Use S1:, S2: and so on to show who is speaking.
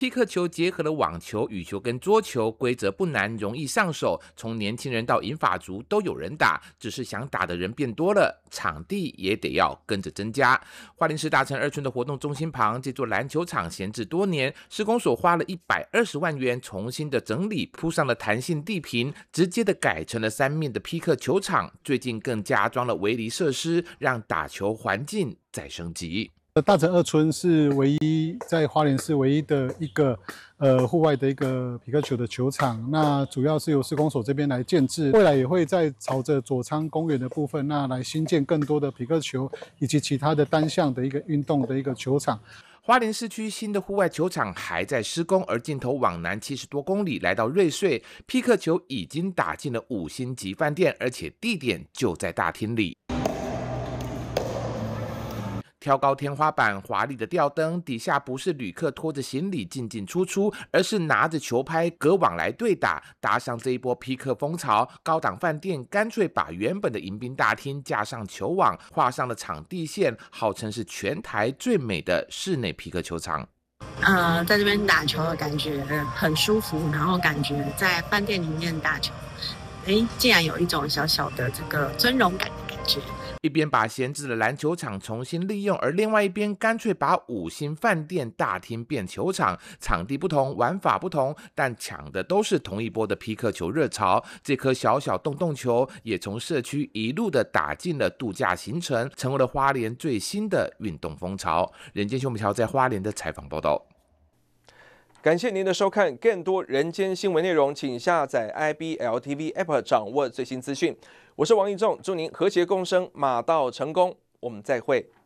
S1: 匹克球结合了网球、羽球跟桌球，规则不难，容易上手，从年轻人到银发族都有人打，只是想打的人变多了，场地也得要跟着增加。花莲市大城2村的活动中心旁，这座篮球场闲置多年，施工所花了120万元重新的整理，铺上了弹性地坪，直接的改成了3面的匹克球场，最近更加装了围篱设施，让打球环境再升级。
S2: 大城2村是在花莲市唯一的一个户外的一个匹克球的球场，那主要是由施工所这边来建制，未来也会在朝着左昌公园的部分，那来新建更多的匹克球以及其他的单项的一个运动的一个球场。
S1: 花莲市区新的户外球场还在施工，而尽头往南70多公里，来到瑞穗，匹克球已经打进了5星级饭店，而且地点就在大厅里。挑高天花板，华丽的吊灯，底下不是旅客拖着行李进进出出，而是拿着球拍隔网来对打。搭上这一波匹克风潮，高档饭店干脆把原本的迎宾大厅架上球网，画上了场地线，号称是全台最美的室内匹克球场。
S3: 在这边打球的感觉很舒服，然后感觉在饭店里面打球，竟然有一种小小的这个尊荣感的感觉。
S1: 一边把闲置的篮球场重新利用，而另外一边干脆把5星饭店大厅变球场，场地不同，玩法不同，但抢的都是同一波的匹克球热潮。这颗小小洞洞球也从社区一路的打进了度假行程，成为了花莲最新的运动风潮。人间兄妹桥在花莲的采访报道。
S4: 感谢您的收看，更多人间新闻内容，请下载 IBLTV App 掌握最新资讯。我是王义仲，祝您和谐共生，马到成功，我们再会。